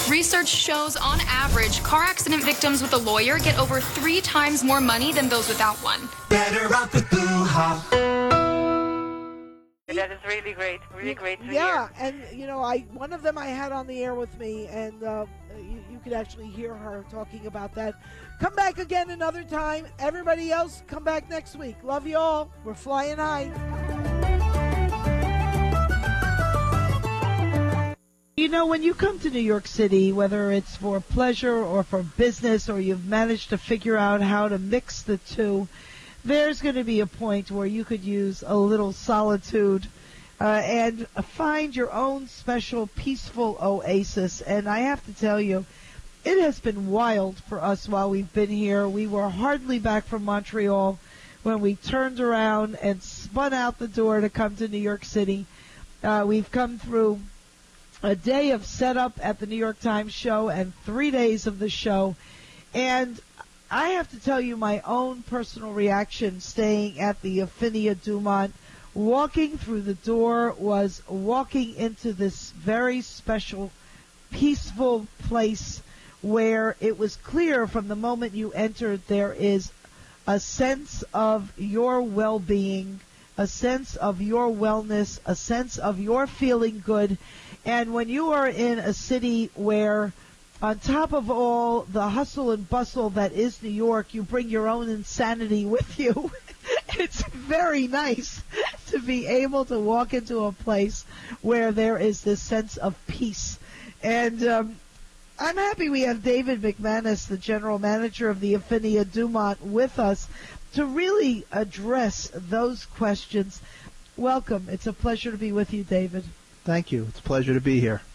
Research shows, on average, car accident victims with a lawyer get over 3 times more money than those without one. Better off with Boo-ha. That is really great to hear. Yeah, and one of them I had on the air with me, and you could actually hear her talking about that. Come back again another time. Everybody else, come back next week. Love you all. We're flying high. When you come to New York City, whether it's for pleasure or for business, or you've managed to figure out how to mix the two, there's going to be a point where you could use a little solitude and find your own special peaceful oasis. And I have to tell you, it has been wild for us while we've been here. We were hardly back from Montreal when we turned around and spun out the door to come to New York City. We've come through a day of setup at the New York Times show and 3 days of the show. And I have to tell you my own personal reaction staying at the Affinia Dumont. Walking through the door was walking into this very special, peaceful place where it was clear from the moment you entered there is a sense of your well-being, a sense of your wellness, a sense of your feeling good. And when you are in a city where, on top of all the hustle and bustle that is New York, you bring your own insanity with you, it's very nice to be able to walk into a place where there is this sense of peace. And I'm happy we have David McManus, the general manager of the Affinia Dumont, with us to really address those questions. Welcome. It's a pleasure to be with you, David. Thank you. It's a pleasure to be here.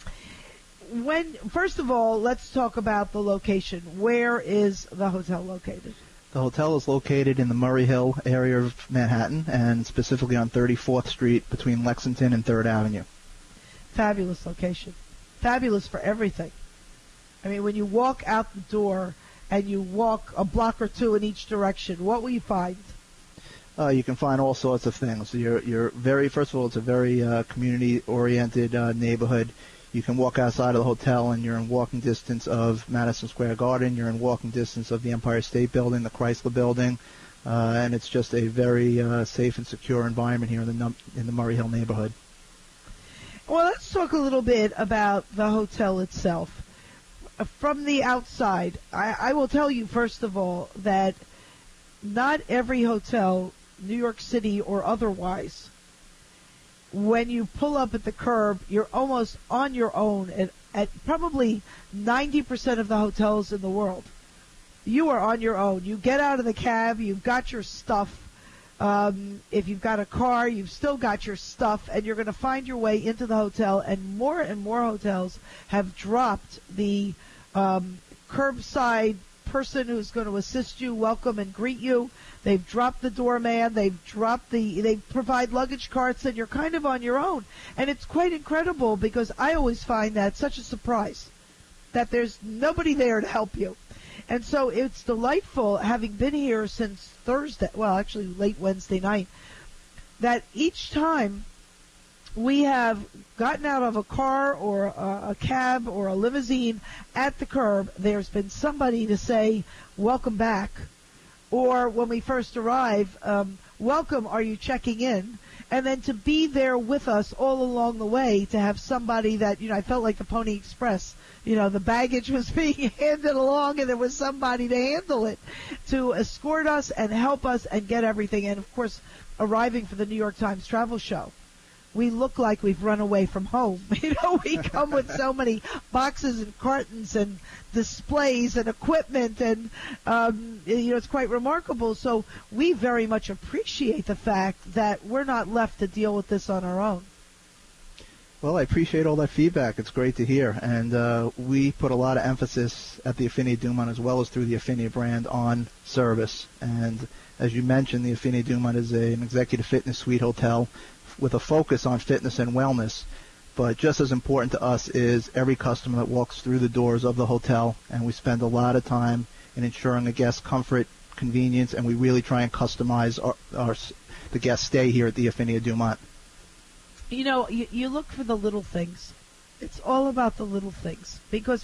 First of all, let's talk about the location. Where is the hotel located? The hotel is located in the Murray Hill area of Manhattan, and specifically on 34th Street between Lexington and 3rd Avenue. Fabulous location. Fabulous for everything. I mean, when you walk out the door and you walk a block or two in each direction, what will you find? You can find all sorts of things. First of all, it's a very community-oriented neighborhood. You can walk outside of the hotel and you're in walking distance of Madison Square Garden. You're in walking distance of the Empire State Building, the Chrysler Building, and it's just a very safe and secure environment here in the Murray Hill neighborhood. Well, let's talk a little bit about the hotel itself. From the outside, I will tell you, first of all, that not every hotel, New York City or otherwise, when you pull up at the curb, you're almost on your own at probably 90% of the hotels in the world. You are on your own. You get out of the cab, you've got your stuff. If you've got a car, you've still got your stuff, and you're going to find your way into the hotel. And more hotels have dropped the curbside person who's going to assist you, welcome and greet you. They've dropped the doorman. They provide luggage carts, and you're kind of on your own. And it's quite incredible because I always find that such a surprise that there's nobody there to help you. And so it's delightful, having been here since Thursday, well, actually late Wednesday night, that each time we have gotten out of a car or a cab or a limousine at the curb, there's been somebody to say, welcome back. Or when we first arrive, welcome, are you checking in? And then to be there with us all along the way, to have somebody that, I felt like the Pony Express. The baggage was being handed along and there was somebody to handle it, to escort us and help us and get everything. And, of course, arriving for the New York Times travel show, we look like we've run away from home. We come with so many boxes and cartons and displays and equipment, and it's quite remarkable. So we very much appreciate the fact that we're not left to deal with this on our own. Well, I appreciate all that feedback. It's great to hear. And we put a lot of emphasis at the Affinia Dumont, as well as through the Affinia brand, on service. And as you mentioned, the Affinia Dumont is an executive fitness suite hotel with a focus on fitness and wellness. But just as important to us is every customer that walks through the doors of the hotel, and we spend a lot of time in ensuring the guest comfort, convenience, and we really try and customize the guest stay here at the Affinia Dumont. You look for the little things. It's all about the little things, because